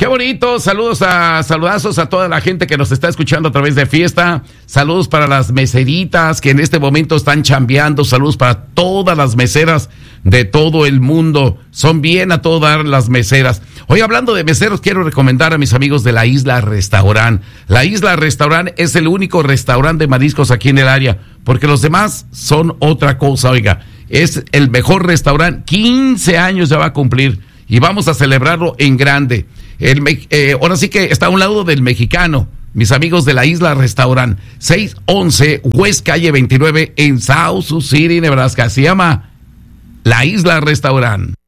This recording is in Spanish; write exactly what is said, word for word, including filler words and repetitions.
bonito. Saludos a saludazos a toda la gente que nos está escuchando a través de Fiesta. Saludos para las meseritas que en este momento están chambeando. Saludos para todas las meseras de todo el mundo. Son bien a todo dar las meseras. Hoy, hablando de meseros, quiero recomendar a mis amigos de La Isla Restaurant. La Isla Restaurant es el único restaurante de mariscos aquí en el área, porque los demás son otra cosa. Oiga, es el mejor restaurante. quince años ya va a cumplir y vamos a celebrarlo en grande. El, eh, ahora sí que está a un lado del Mexicano. Mis amigos de La Isla Restaurant, seis once West Calle veintinueve en South Sioux City, Nebraska. Se llama La Isla Restaurant.